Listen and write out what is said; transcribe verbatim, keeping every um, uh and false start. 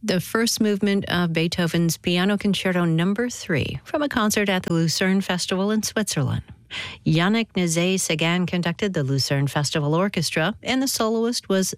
The first movement of Beethoven's Piano Concerto Number three from a concert at the Lucerne Festival in Switzerland. Yannick Nézet-Séguin conducted the Lucerne Festival Orchestra, and the soloist was